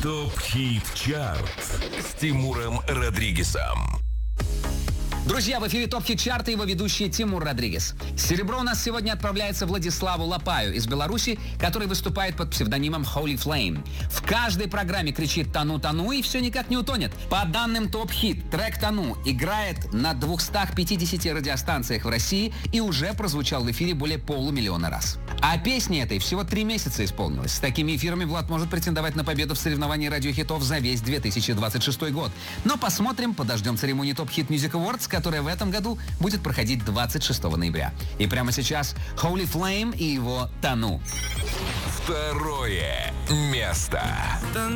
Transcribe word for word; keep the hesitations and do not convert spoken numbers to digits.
ТОП-хит чарт с Тимуром Родригезом. Друзья, в эфире ТОП-хит чарта, его ведущий Тимур Родригез. Серебро у нас сегодня отправляется Владиславу Лапаю из Беларуси, который выступает под псевдонимом Holy Flame. В каждой программе кричит «Тону, тону» и все никак не утонет. По данным ТОП-хит, трек «Тону» играет на двухстах пятидесяти радиостанциях в России и уже прозвучал в эфире более полумиллиона раз. А песни этой всего три месяца исполнилось. С такими эфирами Влад может претендовать на победу в соревновании радиохитов за весь две тысячи двадцать шестой год. Но посмотрим, подождем церемонии ТОП-хит Music Awards, которая в этом году будет проходить двадцать шестого ноября. И прямо сейчас Holy Flame и его «Тону». Второе место.